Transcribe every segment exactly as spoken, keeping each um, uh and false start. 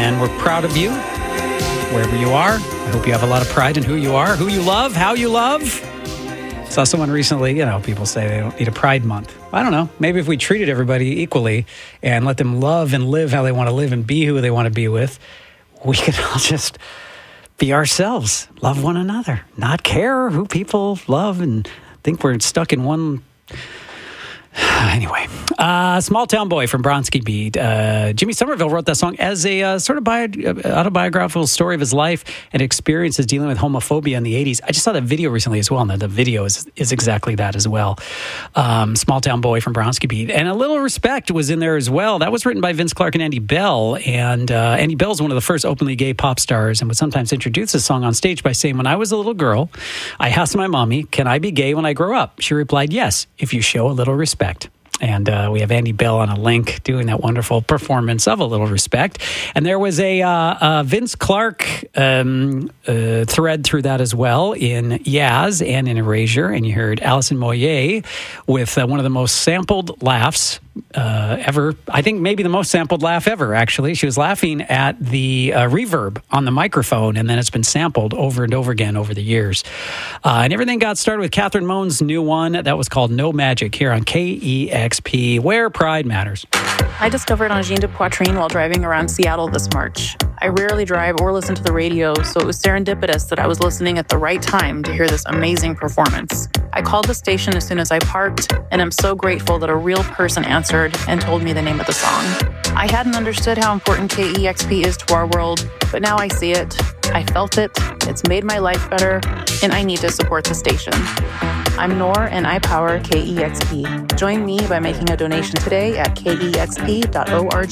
and we're proud of you, wherever you are. I hope you have a lot of pride in who you are, who you love, how you love. Saw someone recently, you know, people say they don't need a Pride Month. I don't know. Maybe if we treated everybody equally and let them love and live how they want to live and be who they want to be with, we could all just be ourselves, love one another, not care who people love and think we're stuck in one. Anyway, uh, Small Town Boy from Bronski Beat. Uh, Jimmy Somerville wrote that song as a uh, sort of bio- autobiographical story of his life and experiences dealing with homophobia in the eighties. I just saw that video recently as well, and the, the video is, is exactly that as well. Um, Small Town Boy from Bronski Beat. And A Little Respect was in there as well. That was written by Vince Clarke and Andy Bell. And uh, Andy Bell's one of the first openly gay pop stars and would sometimes introduce the song on stage by saying, "When I was a little girl, I asked my mommy, 'Can I be gay when I grow up?' She replied, 'Yes, if you show a little respect.'" And uh, we have Andy Bell on a link doing that wonderful performance of A Little Respect. And there was a uh, uh, Vince Clarke um, uh, thread through that as well in Yaz and in Erasure. And you heard Alison Moyet with uh, one of the most sampled laughs uh, ever. I think maybe the most sampled laugh ever, actually. She was laughing at the uh, reverb on the microphone, and then it's been sampled over and over again over the years. Uh, and everything got started with Catherine Moan's new one that was called No Magic here on K E X P, where pride matters. I discovered Angine de Poitrine while driving around Seattle this March. I rarely drive or listen to the radio, so it was serendipitous that I was listening at the right time to hear this amazing performance. I called the station as soon as I parked, and I'm so grateful that a real person answered and told me the name of the song. I hadn't understood how important K E X P is to our world, but now I see it. I felt it. It's made my life better, and I need to support the station. I'm Nor, and I power K E X P. Join me by making a donation today at K E X P dot org.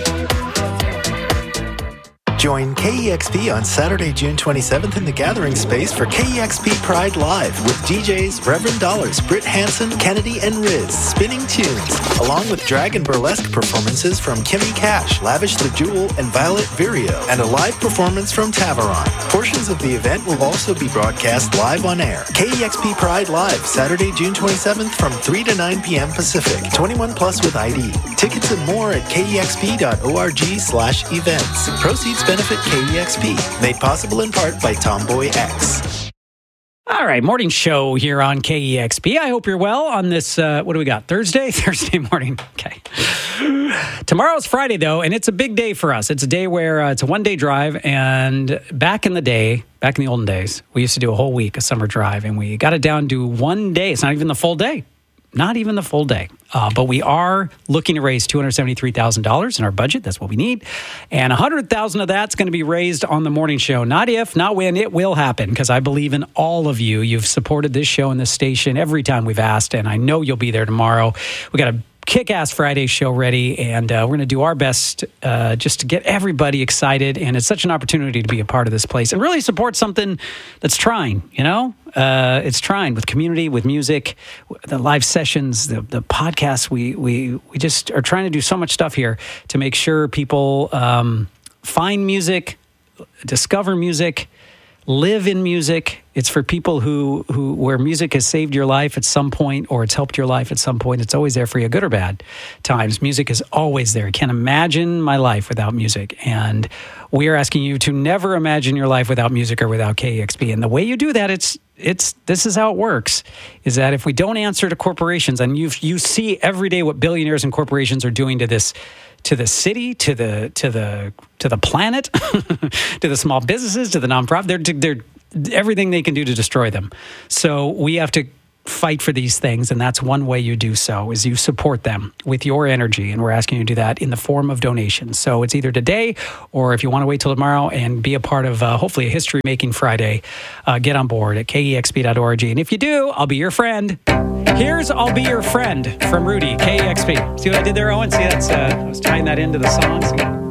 Join K E X P on Saturday, June twenty-seventh in the Gathering Space for K E X P Pride Live with D Js Reverend Dollars, Britt Hansen, Kennedy, and Riz spinning tunes, along with drag and burlesque performances from Kimmy Cash, Lavish the Jewel, and Violet Virio, and a live performance from Taveron. Portions of the event will also be broadcast live on air. K E X P Pride Live, Saturday, June twenty-seventh from three to nine p.m. Pacific. twenty-one plus with I D. Tickets and more at K E X P dot org slash events. Proceeds benefit K E X P. Made possible in part by Tomboy X. All right, morning show here on K E X P. I hope you're well on this, uh, what do we got, Thursday? Thursday morning. Okay. Tomorrow's Friday, though, and it's a big day for us. It's a day where uh, it's a one-day drive, and back in the day, back in the olden days, we used to do a whole week, a summer drive, and we got it down to one day. It's not even the full day. Not even the full day. Uh, but we are looking to raise two hundred seventy-three thousand dollars in our budget. That's what we need. And one hundred thousand dollars of that's going to be raised on the morning show. Not if, not when. It will happen because I believe in all of you. You've supported this show and this station every time we've asked, and I know you'll be there tomorrow. We got a kick-ass Friday show ready, and uh, we're going to do our best uh, just to get everybody excited, and it's such an opportunity to be a part of this place and really support something that's trying, you know? Uh, it's trying with community, with music, the live sessions, the, the podcasts. We, we, we just are trying to do so much stuff here to make sure people um, find music, discover music, live in music. It's for people who, who where music has saved your life at some point or it's helped your life at some point. It's always there for you, good or bad times. Music is always there. I can't imagine my life without music. And we are asking you to never imagine your life without music or without K E X P. And the way you do that, it's it's this is how it works, is that if we don't answer to corporations, and you you see every day what billionaires and corporations are doing to this to the city, to the to the to the planet, to the small businesses, to the nonprofit. They're they're everything they can do to destroy them. So we have to fight for these things, and that's one way you do so, is you support them with your energy, and we're asking you to do that in the form of donations. So it's either today, or if you want to wait till tomorrow and be a part of uh, hopefully a history-making Friday, uh, get on board at K E X P dot org. And if you do, I'll be your friend. Here's I'll Be Your Friend from Rudy, K E X P. See what I did there, Owen? See, that's uh, I was tying that into the song. So